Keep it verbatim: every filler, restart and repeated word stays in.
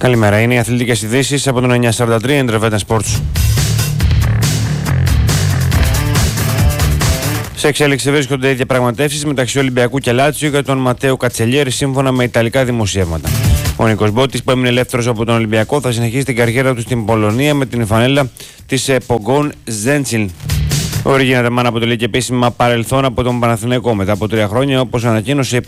Καλημέρα, είναι οι αθλητικές ειδήσεις από τον εννιακόσια σαράντα τρία Intervetan Sports. Σε εξέλιξη βρίσκονται οι διαπραγματεύσεις μεταξύ Ολυμπιακού και Λάτσιο για τον Ματέο Κατσελιέρη σύμφωνα με ιταλικά δημοσιεύματα. Ο Νίκος Μπότης, που έμεινε ελεύθερος από τον Ολυμπιακό, θα συνεχίσει την καριέρα του στην Πολωνία με την φανέλα της Πογκόν Ζέντσιλ. Ο Ρίγι Ναταμάν αποτελεί και επίσημα παρελθόν από τον Παναθηναϊκό μετά από τρία χρόνια, όπως ανακοίνωσε η